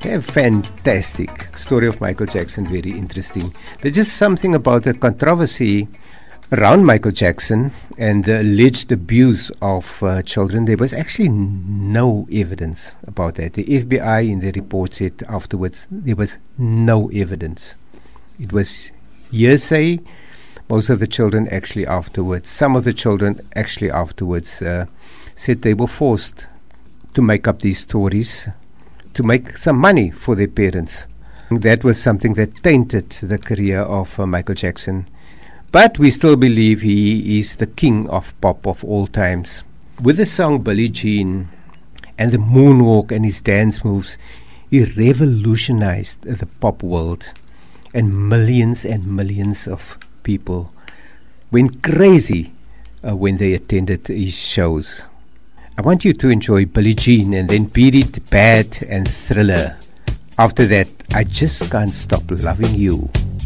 Yeah, fantastic. Story of Michael Jackson, very interesting. There's just something about the controversy around Michael Jackson and the alleged abuse of children. There was actually no evidence about that. The FBI in the report said afterwards there was no evidence. It was hearsay. Most of the children actually afterwards, some of the children actually afterwards said they were forced to make up these stories to make some money for their parents. That was something that tainted the career of Michael Jackson. But we still believe he is the king of pop of all times. With the song Billie Jean and the moonwalk and his dance moves, he revolutionized the pop world. And millions of people went crazy when they attended his shows. I want you to enjoy Billie Jean and then Beat It, Bad and Thriller. After that, I Just Can't Stop Loving You.